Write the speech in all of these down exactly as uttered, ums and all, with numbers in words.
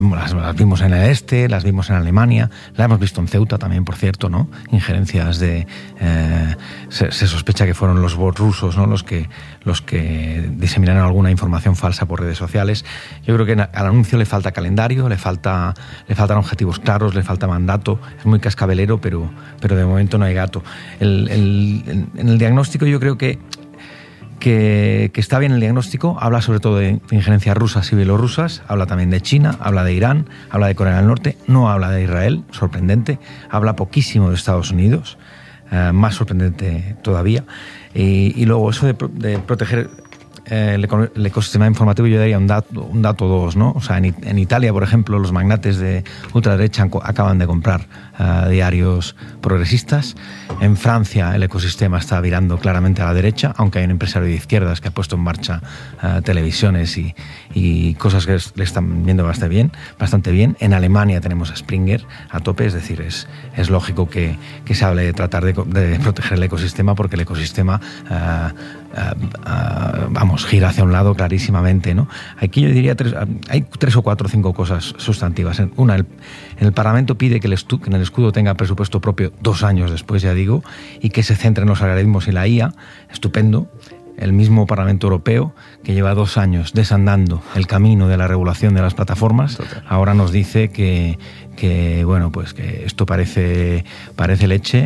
Las, las vimos en el este, las vimos en Alemania, las hemos visto en Ceuta también, por cierto, ¿no? Injerencias de... Eh, se, se sospecha que fueron los bots rusos, ¿no? Los que, los que diseminaron alguna información falsa por redes sociales. Yo creo que al anuncio le falta calendario, le falta, le faltan objetivos claros, le falta mandato. Es muy cascabelero, pero, pero de momento no hay gato. El, el, en el diagnóstico yo creo que Que, que está bien el diagnóstico, habla sobre todo de injerencias rusas y bielorrusas, habla también de China, habla de Irán, habla de Corea del Norte, no habla de Israel, sorprendente, habla poquísimo de Estados Unidos, eh, más sorprendente todavía, y, y luego eso de, de proteger eh, el, el ecosistema informativo, yo daría un dato, un dato dos, ¿no? O sea, en, en Italia, por ejemplo, los magnates de ultraderecha acaban de comprar uh, diarios progresistas. En Francia el ecosistema está virando claramente a la derecha, aunque hay un empresario de izquierdas que ha puesto en marcha uh, televisiones y, y cosas que le están viendo bastante bien, bastante bien. En Alemania tenemos a Springer a tope, es decir, es, es lógico que, que se hable de tratar de, de proteger el ecosistema, porque el ecosistema uh, uh, uh, vamos, gira hacia un lado clarísimamente, ¿no? Aquí yo diría tres, hay tres o cuatro o cinco cosas sustantivas. Una, el, el Parlamento pide que el, estu, que el escudo tenga presupuesto propio dos años después, ya digo, y que se centre en los algoritmos y la I A. Estupendo. El mismo Parlamento Europeo, que lleva dos años desandando el camino de la regulación de las plataformas, Total. ahora nos dice que, que bueno, pues que esto parece, parece leche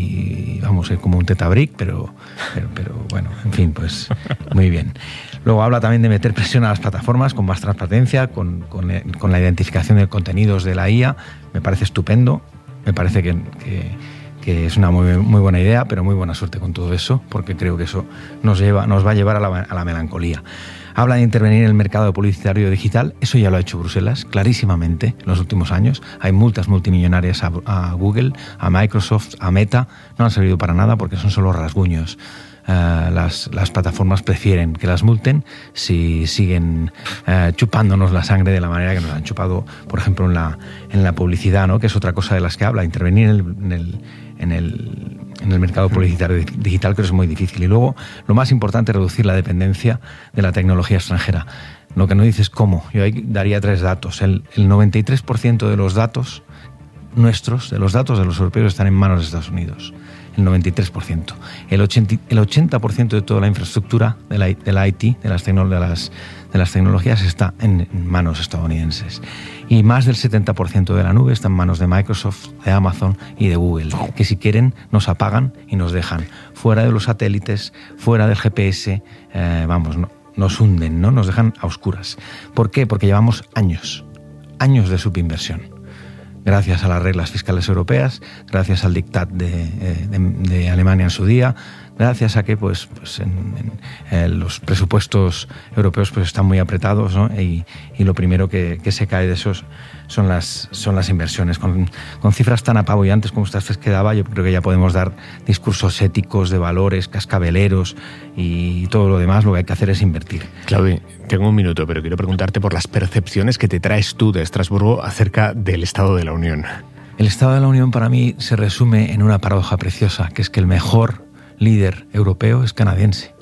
y vamos, es como un tetabric, pero, pero, pero bueno, en fin, pues muy bien. Luego habla también de meter presión a las plataformas con más transparencia, con, con, con la identificación de contenidos de la I A. Me parece estupendo, me parece que... que que es una muy, muy buena idea, pero muy buena suerte con todo eso, porque creo que eso nos, lleva, nos va a llevar a la, a la melancolía. Habla de intervenir en el mercado publicitario digital, eso ya lo ha hecho Bruselas, clarísimamente, en los últimos años. Hay multas multimillonarias a, a Google, a Microsoft, a Meta, no han servido para nada porque son solo rasguños. Uh, las, las plataformas prefieren que las multen si siguen uh, chupándonos la sangre de la manera que nos han chupado, por ejemplo, en la, en la publicidad, ¿no? Que es otra cosa de las que habla, intervenir en el, en el, en el, en el mercado publicitario digital, que es muy difícil. Y luego, lo más importante, reducir la dependencia de la tecnología extranjera. Lo que no dices cómo, yo ahí daría tres datos. El, el noventa y tres por ciento de los datos nuestros, de los datos de los europeos, están en manos de Estados Unidos. El noventa y tres por ciento. El ochenta, el ochenta por ciento de toda la infraestructura de la, de la I T, de las, tecno, de, las, de las tecnologías, está en, en manos estadounidenses. Y más del setenta por ciento de la nube está en manos de Microsoft, de Amazon y de Google, que si quieren nos apagan y nos dejan fuera de los satélites, fuera del G P S, eh, vamos, no, nos hunden, ¿no? Nos dejan a oscuras. ¿Por qué? Porque llevamos años, años de subinversión. Gracias a las reglas fiscales europeas, gracias al diktat de, de, de Alemania en su día, gracias a que pues, pues en, en, en los presupuestos europeos pues están muy apretados, ¿no? y, y lo primero que, que se cae de esos son las, son las inversiones. Con, con cifras tan apabullantes como estas que daba, yo creo que ya podemos dar discursos éticos, de valores, cascabeleros y todo lo demás. Lo que hay que hacer es invertir. Claudio, tengo un minuto, pero quiero preguntarte por las percepciones que te traes tú de Estrasburgo acerca del Estado de la Unión. El Estado de la Unión para mí se resume en una paradoja preciosa, que es que el mejor líder europeo es canadiense.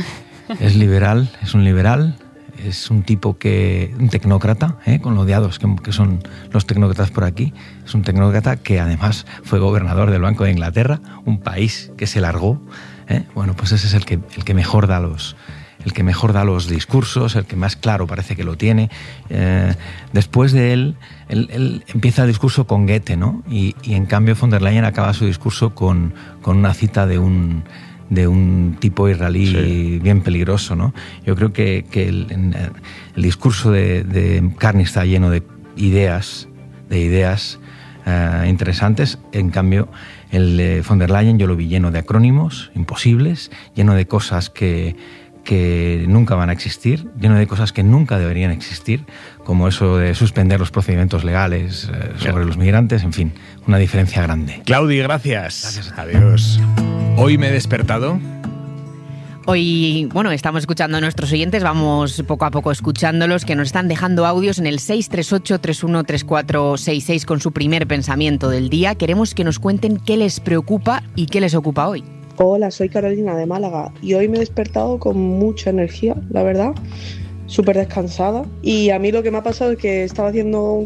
Es liberal, es un liberal, es un tipo que, un tecnócrata, ¿eh? con lo odiados que, que son los tecnócratas por aquí, es un tecnócrata que además fue gobernador del Banco de Inglaterra, un país que se largó. ¿eh? Bueno, pues ese es el que, el que mejor da los... el que mejor da los discursos, el que más claro parece que lo tiene. Eh, después de él, él, él empieza el discurso con Goethe, ¿no? Y, y en cambio von der Leyen acaba su discurso con, con una cita de un, de un tipo israelí sí. bien peligroso, ¿no? Yo creo que, que el, el discurso de, de Carney está lleno de ideas, de ideas eh, interesantes. En cambio, el de von der Leyen yo lo vi lleno de acrónimos imposibles, lleno de cosas que que nunca van a existir, lleno de cosas que nunca deberían existir, como eso de suspender los procedimientos legales eh, sobre claro. los migrantes, en fin, una diferencia grande. Claudi, gracias. Gracias. Adiós. Hoy me he despertado... Hoy, bueno, estamos escuchando a nuestros oyentes, vamos poco a poco escuchándolos, que nos están dejando audios en el seis tres ocho, tres uno tres cuatro seis seis con su primer pensamiento del día. Queremos que nos cuenten qué les preocupa y qué les ocupa hoy. Hola, soy Carolina de Málaga y hoy me he despertado con mucha energía, la verdad. súper descansada. Y a mí lo que me ha pasado es que estaba haciendo